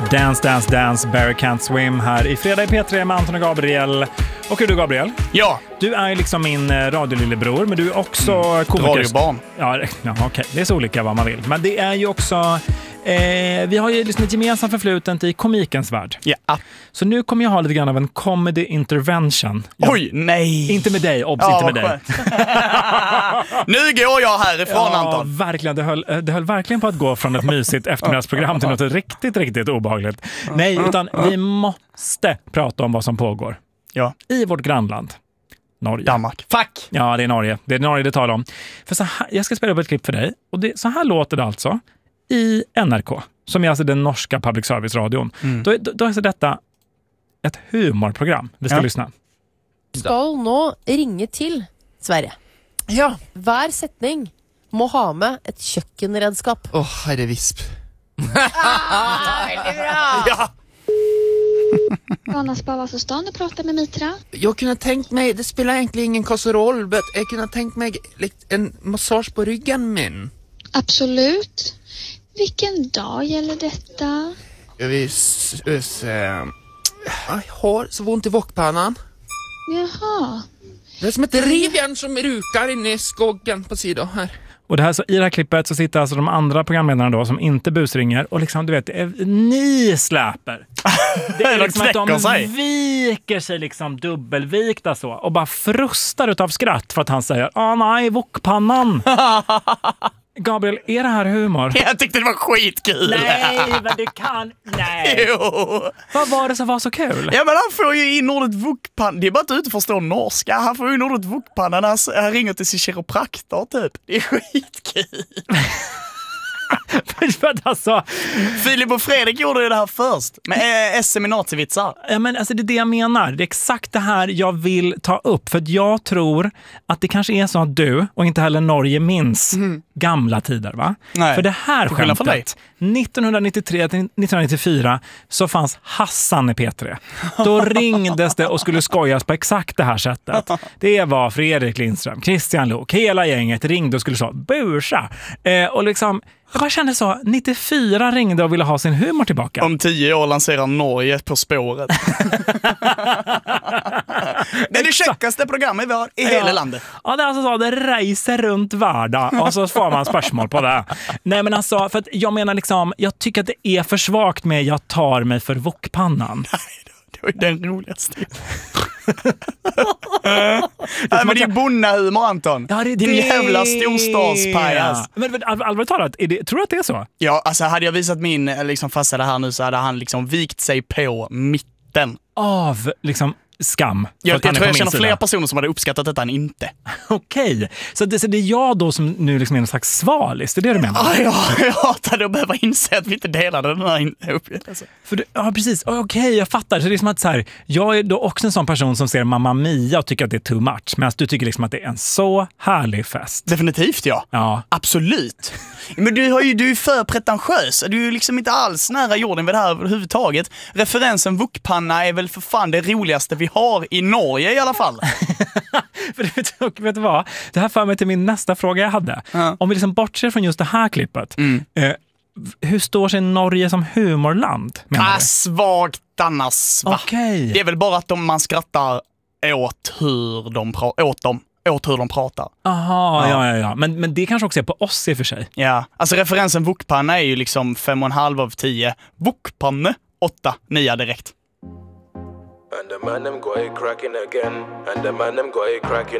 Dance, dance, dance, Barry Can't Swim här i Fredag i P3 med Anton och Gabriel. Och hur är du, Gabriel? Ja. Du är ju liksom min radiolillebror, men du är också komiker. Radiobarn. Ja, okej. Det är så olika vad man vill. Men det är ju också... vi har ju liksom ett gemensamt förflutet i komikens värld. Ja. Så nu kommer jag ha lite grann av en comedy intervention. Oj, nej. Inte med dig, inte med dig. Nu går jag härifrån, Anton. Verkligen. Det höll verkligen på att gå från ett mysigt eftermiddagsprogram till något riktigt, riktigt obehagligt. Nej, utan vi måste prata om vad som pågår. Ja. I vårt grannland. Norge. Danmark. Fuck! Ja, det är Norge. Det är Norge det talar om. För så här, jag ska spela upp ett klipp för dig. Och så här låter det alltså i NRK. Som är alltså den norska public service-radion. Då är alltså detta ett humorprogram. Vi ska lyssna. Skal nå ringe til Sverige. Ja. Hver setning må ha med et kjøkkenredskap. Herrevisp. Veldig bra! Ja. Jonas Bavasostan, du pratar med Mitra. Jag kunde tänkt mig, det spelar egentligen ingen roll, men jag kunde tänkt mig en massage på ryggen min. Absolut. Vilken dag gäller detta? Jag har så ont i våkpannan. Jaha. Det är som ett rivjärn som rukar inne i skoggen på sidan här. Och det här, så i det här klippet så sitter alltså de andra programledarna då som inte busringer och liksom, du vet, ni släper. Det är liksom att de viker sig liksom dubbelvikta så och bara frustar utav skratt för att han säger nej, wokpannan. Gabriel, är det här humor? Jag tyckte det var skitkul. Nej, men det kan... Nej. Jo. Vad var det som var så kul? Ja, men han får ju in ordet wokpanna. Det är bara att du inte förstår norska. Han får ju in ordet wokpanna när han ringer till sin kiropraktor typ. Det är skitkul. Alltså, Filip och Fredrik gjorde det här först med SM i nazivitsar. Ja, men alltså det är det jag menar. Det är exakt det här jag vill ta upp. För att jag tror att det kanske är så att du och inte heller Norge minns gamla tider, va? Nej. För det här skämtet, 1993-1994 så fanns Hassan i P3. Då ringdes det och skulle skojas på exakt det här sättet. Det var Fredrik Lindström, Christian Lok, hela gänget ringde och skulle så bursa. Och liksom, jag bara kände så, 94 ringde och ville ha sin humor tillbaka. Om 10 år lanserar Norge På spåret. Det är det checkaste programmet vi har i hela landet. Ja, det är alltså så, det reser runt världen och så får man spörsmål på det. Nej, men alltså, för att jag menar liksom, jag tycker att det är för svagt med jag tar mig för wokpannan. Nej, det var den roligaste. Nej, men det är bonnahumor, Anton. Ja, det är din jävla storstadspajas. Men allvarligt talat, tror du att det är så? Ja, alltså hade jag visat min liksom fassade här nu så hade han liksom vikt sig på mitten. Av liksom skam. Jag tror jag känner fler personer som hade uppskattat detta än inte. Okej, så det är jag då som nu liksom är en slags svalis, det är det du menar? Ja, jag hatade att behöva inse att vi inte delade den här uppgiften. Ja, precis. Okej, jag fattar. Så det är som att så här, jag är då också en sån person som ser Mamma Mia och tycker att det är too much. Men du tycker liksom att det är en så härlig fest. Definitivt, ja. Absolut. Men du är för pretentiös. Du är liksom inte alls nära jorden vid det här överhuvudtaget. Referensen wokpanna är väl för fan det roligaste vi har i Norge i alla fall. För vet du vad? Det här för mig till min nästa fråga jag hade. Om vi liksom bortser från just det här klippet. Hur står sig Norge som humorland? Svagt annars. Okay. Det är väl bara att man skrattar åt hur de pratar. Aha, ja. Men det kanske också är på oss i och för sig. Ja, alltså referensen wokpanna är ju liksom 5,5 av 10. Wokpanne 8, 9 direkt. And the man them got it cracking again. And the man them got it cracking